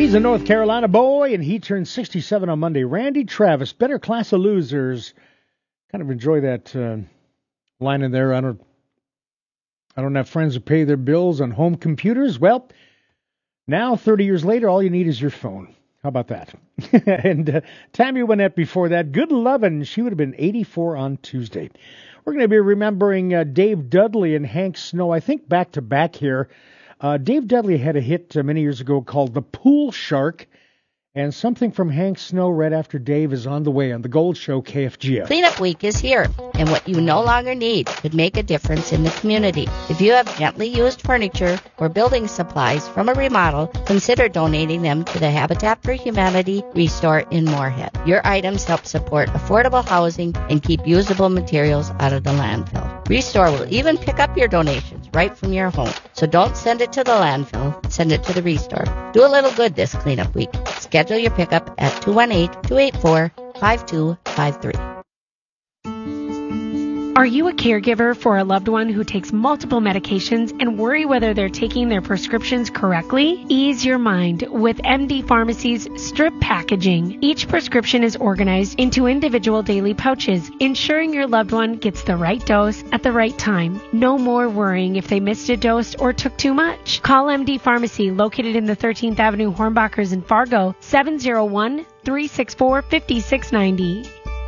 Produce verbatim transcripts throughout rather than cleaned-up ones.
He's a North Carolina boy, and he turned sixty-seven on Monday. Randy Travis, better class of losers. Kind of enjoy that uh, line in there. I don't, I don't have friends who pay their bills on home computers. Well, now, thirty years later, all you need is your phone. How about that? and uh, Tammy Wynette before that, good lovin'. She would have been eighty-four on Tuesday. We're going to be remembering uh, Dave Dudley and Hank Snow, I think back to back here. Uh, Dave Dudley had a hit uh, many years ago called The Pool Shark, and something from Hank Snow right after Dave is on the way on the Gold Show, K F G F. Cleanup Week is here, and what you no longer need could make a difference in the community. If you have gently used furniture or building supplies from a remodel, consider donating them to the Habitat for Humanity Restore in Moorhead. Your items help support affordable housing and keep usable materials out of the landfill. Restore will even pick up your donations right from your home. So don't send it to the landfill, send it to the Restore. Do a little good this cleanup week. Schedule your pickup at two one eight, two eight four, five two five three. Are you a caregiver for a loved one who takes multiple medications and worry whether they're taking their prescriptions correctly? Ease your mind with M D Pharmacy's strip packaging. Each prescription is organized into individual daily pouches, ensuring your loved one gets the right dose at the right time. No more worrying if they missed a dose or took too much. Call M D Pharmacy, located in the thirteenth Avenue Hornbachers in Fargo, seven oh one, three six four, five six nine zero.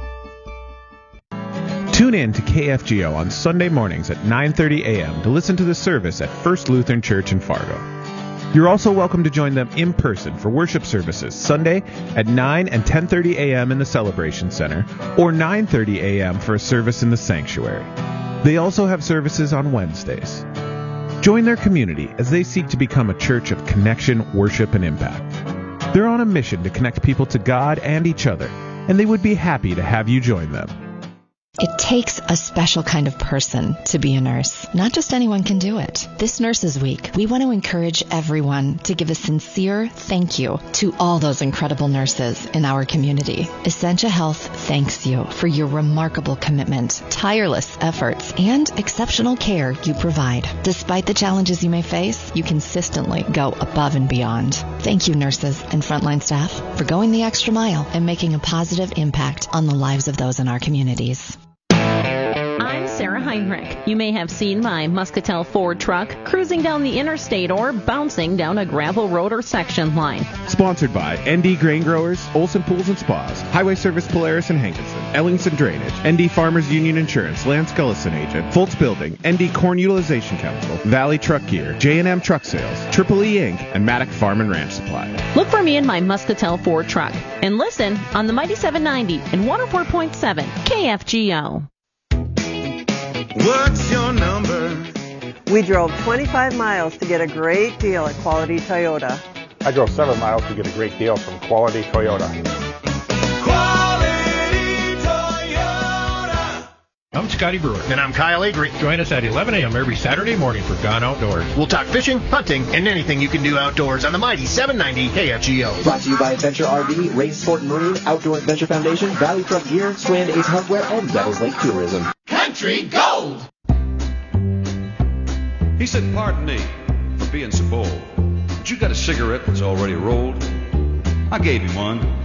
Tune in to K F G O on Sunday mornings at nine thirty a.m. to listen to the service at First Lutheran Church in Fargo. You're also welcome to join them in person for worship services Sunday at nine and ten thirty a.m. in the Celebration Center, or nine thirty a.m. for a service in the sanctuary. They also have services on Wednesdays. Join their community as they seek to become a church of connection, worship, and impact. They're on a mission to connect people to God and each other, and they would be happy to have you join them. It takes a special kind of person to be a nurse. Not just anyone can do it. This Nurses Week, we want to encourage everyone to give a sincere thank you to all those incredible nurses in our community. Essentia Health thanks you for your remarkable commitment, tireless efforts, and exceptional care you provide. Despite the challenges you may face, you consistently go above and beyond. Thank you, nurses and frontline staff, for going the extra mile and making a positive impact on the lives of those in our communities. I'm Sarah Heinrich. You may have seen my Muscatel Ford truck cruising down the interstate or bouncing down a gravel road or section line. Sponsored by N D Grain Growers, Olson Pools and Spas, Highway Service Polaris and Hankinson, Ellingson Drainage, N D Farmers Union Insurance, Lance Gullison Agent, Foltz Building, N D Corn Utilization Council, Valley Truck Gear, J and M Truck Sales, Triple E Incorporated, and Maddock Farm and Ranch Supply. Look for me in my Muscatel Ford truck and listen on the Mighty seven ninety and one oh four point seven K F G O. What's your number? We drove twenty-five miles to get a great deal at Quality Toyota. I drove seven miles to get a great deal from Quality Toyota. Quality Toyota. I'm Scotty Brewer. And I'm Kyle Avery. Join us at eleven a.m. every Saturday morning for Gone Outdoors. We'll talk fishing, hunting, and anything you can do outdoors on the Mighty seven ninety K F G O. Brought to you by Adventure R V, Race Sport and Marine, Outdoor Adventure Foundation, Valley Truck Gear, Strand Ace Hardware, and Devils Lake Tourism. Country Gold. He said, "Pardon me for being so bold, but you got a cigarette that's already rolled?" I gave him one.